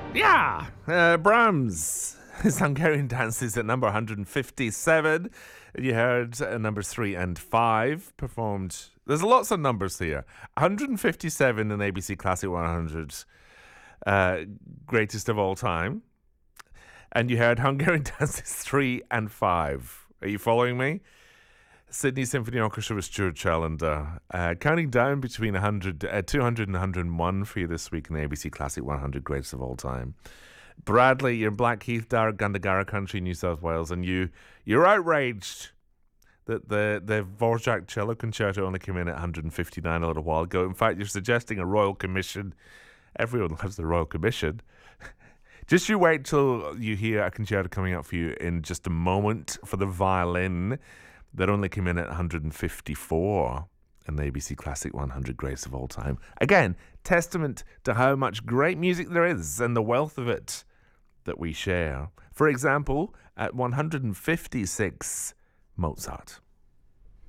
Brahms. His Hungarian dances at number 157. You heard numbers 3 and 5 performed. There's lots of numbers here. 157 in ABC Classic 100, greatest of all time. And you heard Hungarian dances 3 and 5. Are you following me? Sydney Symphony Orchestra with Stuart Challenger. Counting down between 200 and 101 for you this week in the ABC Classic 100 greatest of all time. Bradley, you're in Blackheath, Gandagara Country, New South Wales, and you're outraged that the Dvorak Cello Concerto only came in at 159 a little while ago. In fact, you're suggesting a Royal Commission. Everyone loves the Royal Commission. Just you wait till you hear a concerto coming up for you in just a moment for the violin that only came in at 154 in the ABC Classic 100 greatest of all time. Again, testament to how much great music there is and the wealth of it that we share. For example, at 156, Mozart.